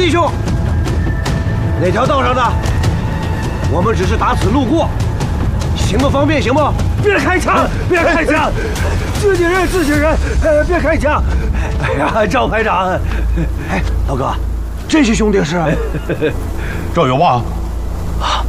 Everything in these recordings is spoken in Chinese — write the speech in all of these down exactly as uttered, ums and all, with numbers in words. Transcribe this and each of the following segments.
弟兄，那条道上的，我们只是打此路过，行个方便行不？别开枪！别开枪！自己人，自己人，哎，别开枪！哎呀，赵排长，哎，老哥，这些兄弟是赵有望啊。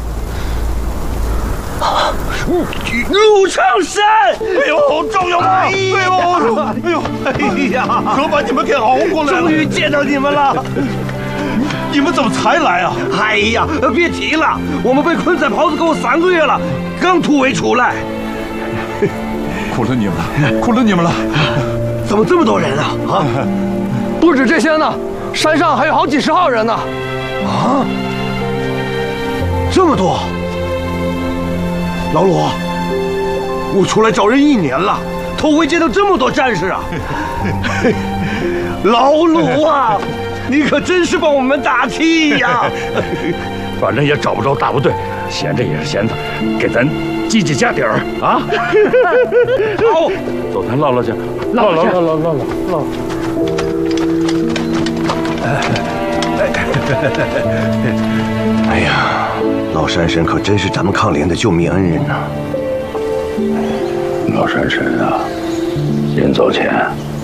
陆长山！ 哎呦，赵有望！哎呦，哎呦，哎呀，可把你们给熬过来了！ 终于见到你们了！ 你们怎么才来啊？ 哎呀，别提了，我们被困在袍子沟三个月了，刚突围出来。 苦了你们了，苦了你们了！ 怎么这么多人啊？啊， 不止这些呢，山上还有好几十号人呢！ 啊，这么多！ 老鲁，我出来找人一年了，头回见到这么多战士啊！老鲁啊，你可真是帮我们打气呀！ 反正也找不着大部队，闲着也是闲着，给咱积积家底儿啊！ 好， 走，咱唠唠去，唠唠唠唠唠唠。 哎呀！ 老山神可真是咱们抗联的救命恩人呐！ 老山神啊，临走前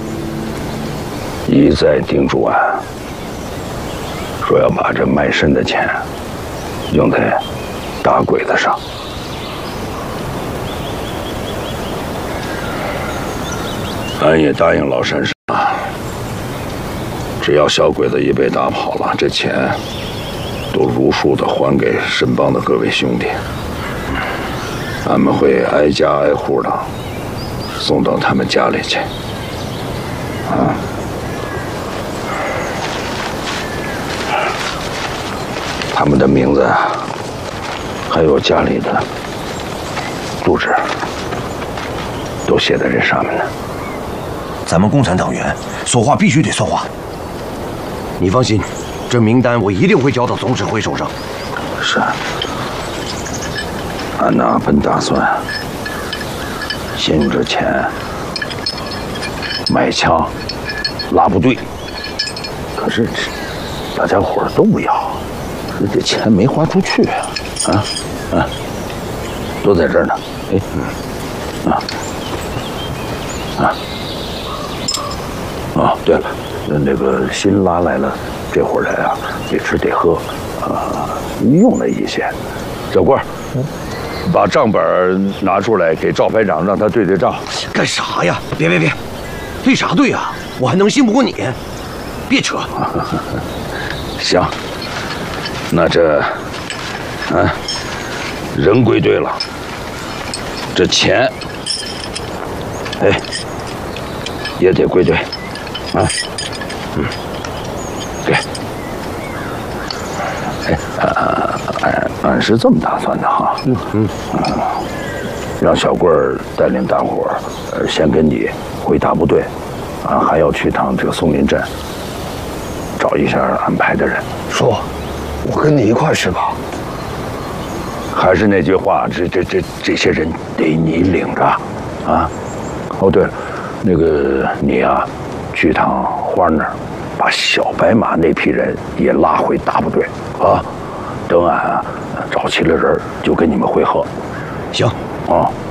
一再叮嘱俺，说要把这卖肾的钱用在打鬼子上。俺也答应老山神啊，只要小鬼子一被打跑了，这钱。 都如数的还给申帮的各位兄弟，俺们会挨家挨户的送到他们家里去。啊，他们的名字还有家里的住址都写在这上面呢。 咱们共产党员说话必须得算话。你放心。 这名单我一定会交到总指挥手上。 是，俺呐本打算先用这钱买枪、拉部队，可是大家伙都不要，这钱没花出去啊！啊啊，都在这儿呢。哎，嗯，啊啊啊！对了，那个新拉来了。 这伙人啊，得吃得喝，啊，用了一些。小郭，嗯、把账本拿出来给赵排长，让他对对账。 干啥呀？别别别，对啥对啊？我还能信不过你？别扯。 行，那这，啊，人归队了，这钱，哎，也得归队，啊，嗯。 给，哎，呃，俺俺是这么打算的哈，嗯嗯嗯，让小棍儿带领大伙儿，呃，先跟你回大部队，俺还要去趟这个松林镇，找一下安排的人。 说，我跟你一块去吧。 还是那句话，这这这这些人得你领着，啊。哦，对了，那个你呀、啊，去趟花那儿。 把小白马那批人也拉回大部队啊！等俺找齐了人，就跟你们会合。 行， 啊。